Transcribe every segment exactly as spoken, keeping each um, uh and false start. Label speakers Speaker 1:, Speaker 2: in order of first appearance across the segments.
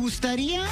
Speaker 1: gustaría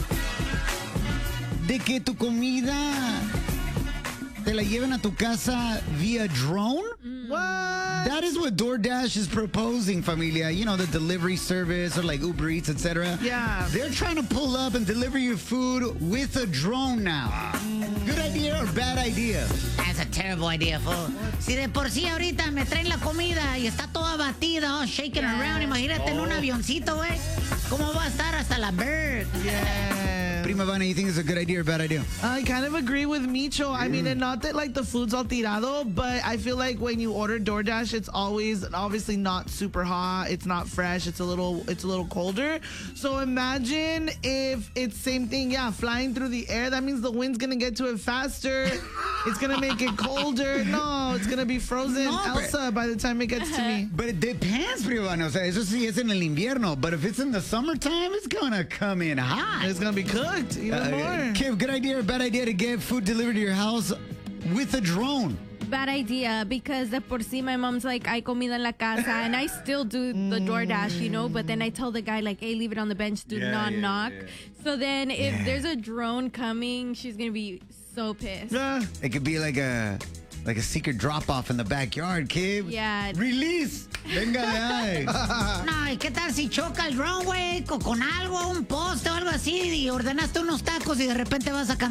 Speaker 1: de que tu comida te la lleven a tu casa via drone?
Speaker 2: What?
Speaker 1: That is what DoorDash is proposing, familia. You know, the delivery service or like Uber Eats, et cetera.
Speaker 2: Yeah.
Speaker 1: They're trying to pull up and deliver your food with a drone now. Mm. Good idea or bad idea?
Speaker 3: That's a terrible idea, fool. Si de por sí ahorita me traen la comida y está toda batida, oh, shaking
Speaker 2: Yeah.
Speaker 3: around, imagínate en un avioncito, güey. ¿Cómo va a estar hasta la bird?
Speaker 2: Yeah.
Speaker 1: Prima Vana, you think it's a good idea or bad idea?
Speaker 2: I kind of agree with Micho. I mean, and not that like the food's all tirado, but I feel like when you order DoorDash, it's always obviously not super hot. It's not fresh. It's a little, it's a little colder. So imagine if it's same thing. Yeah, flying through the air. That means the wind's gonna get to it faster. It's gonna make it colder. No, it's gonna be frozen
Speaker 1: No, but-
Speaker 2: Elsa by the time it gets to me.
Speaker 1: But it depends, Prima Vana. O sea, eso sí es en el invierno. But if it's in the summertime, it's gonna come in hot.
Speaker 2: It's gonna be cooked even
Speaker 1: Uh,
Speaker 2: more.
Speaker 1: Kim, good idea or bad idea to get food delivered to your house with a drone?
Speaker 4: Bad idea, because de por sí my mom's like, hay comida en la casa, and I still do the DoorDash, you know, but then I tell the guy, like, hey, leave it on the bench, do
Speaker 1: Yeah,
Speaker 4: not
Speaker 1: yeah,
Speaker 4: knock.
Speaker 1: yeah.
Speaker 4: So then if
Speaker 1: Yeah.
Speaker 4: there's a drone coming, she's going to be so pissed.
Speaker 2: Yeah.
Speaker 1: It could be like a like a secret drop off in the backyard, kid.
Speaker 4: Yeah.
Speaker 1: Release. Venga de ahí.
Speaker 3: No, ¿y qué tal si choca el drone, güey, con, con algo, un poste o algo así, y ordenaste unos tacos y de repente vas a cantar?